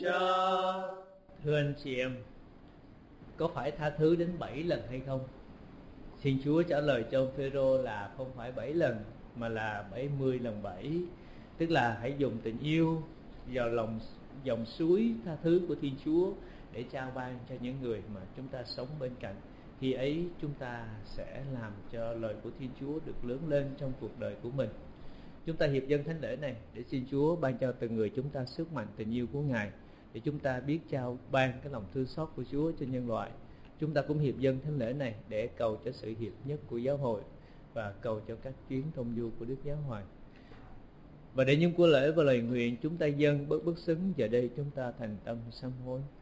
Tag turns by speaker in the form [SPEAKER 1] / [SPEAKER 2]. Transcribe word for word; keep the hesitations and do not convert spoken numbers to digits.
[SPEAKER 1] Cha.
[SPEAKER 2] Thưa anh chị em, có phải tha thứ đến bảy lần hay không? Xin Chúa trả lời cho ông Phêrô là không phải bảy lần mà là bảy mươi lần bảy. Tức là hãy dùng tình yêu vào lòng dòng suối tha thứ của Thiên Chúa để trao ban cho những người mà chúng ta sống bên cạnh. Khi ấy chúng ta sẽ làm cho lời của Thiên Chúa được lớn lên trong cuộc đời của mình. Chúng ta hiệp dâng thánh lễ này để xin Chúa ban cho từng người chúng ta sức mạnh tình yêu của Ngài, để chúng ta biết trao ban cái lòng thương xót của Chúa cho nhân loại. Chúng ta cũng hiệp dâng thánh lễ này để cầu cho sự hiệp nhất của giáo hội và cầu cho các chuyến thông du của Đức Giáo Hoàng. Và để những của lễ và lời nguyện chúng ta dâng bất bất xứng, giờ đây chúng ta thành tâm sám hối.